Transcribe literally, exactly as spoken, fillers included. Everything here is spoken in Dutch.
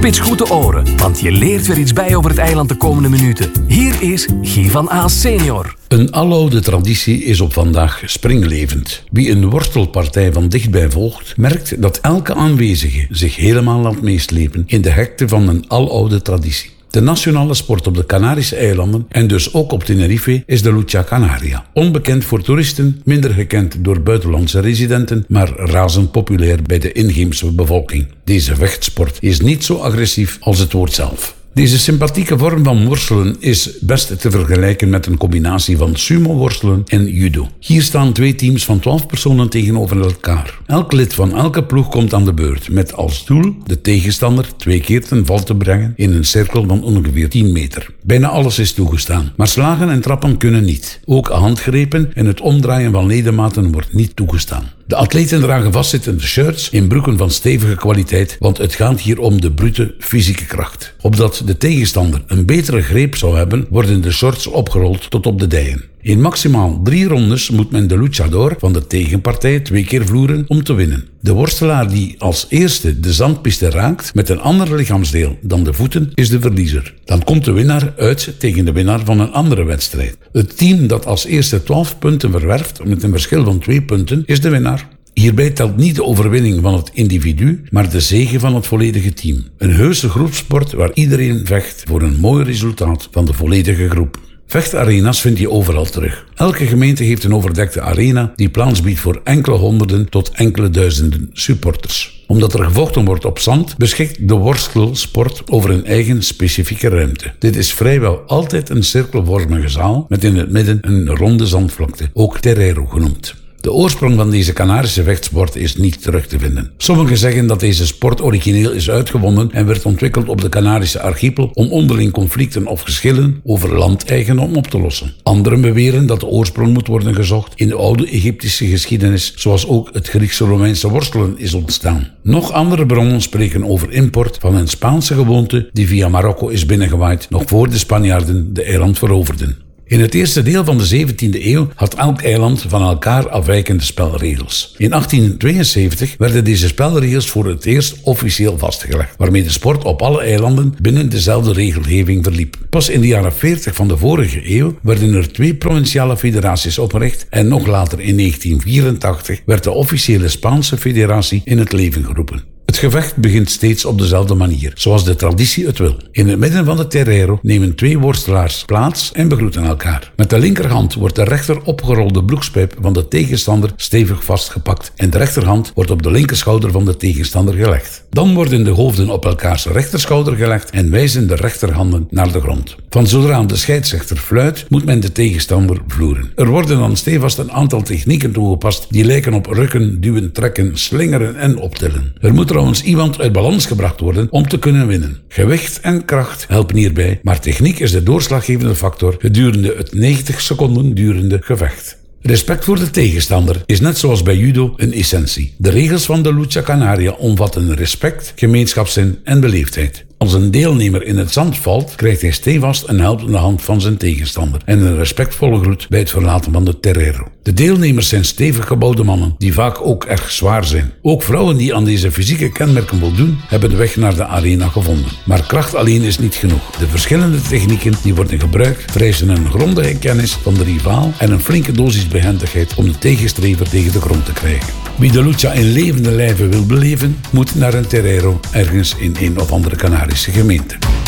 Spits goed de oren, want je leert weer iets bij over het eiland de komende minuten. Hier is Guy van Aas senior. Een aloude traditie is op vandaag springlevend. Wie een worstelpartij van dichtbij volgt, merkt dat elke aanwezige zich helemaal laat meeslepen in de hekte van een aloude traditie. De nationale sport op de Canarische eilanden en dus ook op Tenerife is de Lucha Canaria. Onbekend voor toeristen, minder gekend door buitenlandse residenten, maar razend populair bij de inheemse bevolking. Deze vechtsport is niet zo agressief als het woord zelf. Deze sympathieke vorm van worstelen is best te vergelijken met een combinatie van sumo-worstelen en judo. Hier staan twee teams van twaalf personen tegenover elkaar. Elk lid van elke ploeg komt aan de beurt met als doel de tegenstander twee keer ten val te brengen in een cirkel van ongeveer tien meter. Bijna alles is toegestaan, maar slagen en trappen kunnen niet. Ook handgrepen en het omdraaien van ledematen wordt niet toegestaan. De atleten dragen vastzittende shirts in broeken van stevige kwaliteit, want het gaat hier om de brute fysieke kracht. Opdat de tegenstander een betere greep zou hebben, worden de shorts opgerold tot op de dijen. In maximaal drie rondes moet men de luchador van de tegenpartij twee keer vloeren om te winnen. De worstelaar die als eerste de zandpiste raakt met een ander lichaamsdeel dan de voeten is de verliezer. Dan komt de winnaar uit tegen de winnaar van een andere wedstrijd. Het team dat als eerste twaalf punten verwerft met een verschil van twee punten is de winnaar. Hierbij telt niet de overwinning van het individu, maar de zege van het volledige team. Een heuse groepsport waar iedereen vecht voor een mooi resultaat van de volledige groep. Vechtarena's vind je overal terug. Elke gemeente heeft een overdekte arena die plaats biedt voor enkele honderden tot enkele duizenden supporters. Omdat er gevochten wordt op zand, beschikt de worstelsport over een eigen specifieke ruimte. Dit is vrijwel altijd een cirkelvormige zaal met in het midden een ronde zandvlakte, ook terreiro genoemd. De oorsprong van deze Canarische vechtsport is niet terug te vinden. Sommigen zeggen dat deze sport origineel is uitgevonden en werd ontwikkeld op de Canarische archipel om onderling conflicten of geschillen over landeigendom op te lossen. Anderen beweren dat de oorsprong moet worden gezocht in de oude Egyptische geschiedenis, zoals ook het Griekse-Romeinse worstelen is ontstaan. Nog andere bronnen spreken over import van een Spaanse gewoonte die via Marokko is binnengewaaid, nog voor de Spanjaarden de eiland veroverden. In het eerste deel van de zeventiende eeuw had elk eiland van elkaar afwijkende spelregels. In achttien tweeënzeventig werden deze spelregels voor het eerst officieel vastgelegd, waarmee de sport op alle eilanden binnen dezelfde regelgeving verliep. Pas in de jaren veertig van de vorige eeuw werden er twee provinciale federaties opgericht en nog later in negentien vierentachtig werd de officiële Spaanse federatie in het leven geroepen. Het gevecht begint steeds op dezelfde manier, zoals de traditie het wil. In het midden van de terreiro nemen twee worstelaars plaats en begroeten elkaar. Met de linkerhand wordt de rechter opgerolde broekspijp van de tegenstander stevig vastgepakt en de rechterhand wordt op de linkerschouder van de tegenstander gelegd. Dan worden de hoofden op elkaars rechterschouder gelegd en wijzen de rechterhanden naar de grond. Van zodra de scheidsrechter fluit, moet men de tegenstander vloeren. Er worden dan stevast een aantal technieken toegepast die lijken op rukken, duwen, trekken, slingeren en optillen. Er moet trouwens iemand uit balans gebracht worden om te kunnen winnen. Gewicht en kracht helpen hierbij, maar techniek is de doorslaggevende factor gedurende het negentig seconden durende gevecht. Respect voor de tegenstander is net zoals bij judo een essentie. De regels van de Lucha Canaria omvatten respect, gemeenschapszin en beleefdheid. Als een deelnemer in het zand valt, krijgt hij stevast een helpende hand van zijn tegenstander en een respectvolle groet bij het verlaten van de terreiro. De deelnemers zijn stevig gebouwde mannen, die vaak ook erg zwaar zijn. Ook vrouwen die aan deze fysieke kenmerken voldoen, hebben de weg naar de arena gevonden. Maar kracht alleen is niet genoeg. De verschillende technieken die worden gebruikt, vereisen een grondige kennis van de rivaal en een flinke dosis behendigheid om de tegenstrever tegen de grond te krijgen. Wie de lucha in levende lijven wil beleven, moet naar een terreiro ergens in een of andere Canarische gemeente.